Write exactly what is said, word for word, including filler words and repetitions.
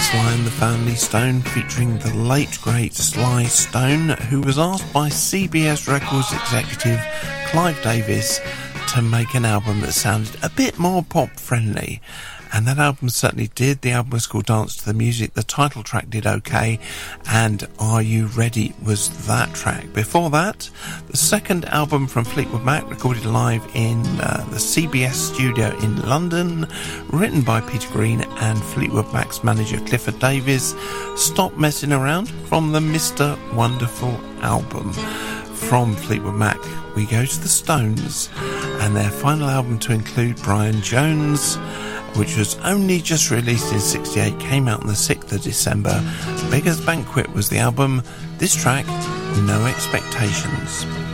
Sly and the Family Stone, featuring the late great Sly Stone, who was asked by C B S Records executive Clive Davis to make an album that sounded a bit more pop friendly. And that album certainly did. The album was called Dance to the Music. The title track did okay. And Are You Ready was that track. Before that, the second album from Fleetwood Mac, recorded live in uh, the C B S studio in London, written by Peter Green and Fleetwood Mac's manager Clifford Davies. Stop Messing Around, from the Mister Wonderful album. From Fleetwood Mac, we go to the Stones and their final album to include Brian Jones, which was only just released in sixty-eight, came out on the sixth of December. Beggars Banquet was the album. This track, No Expectations.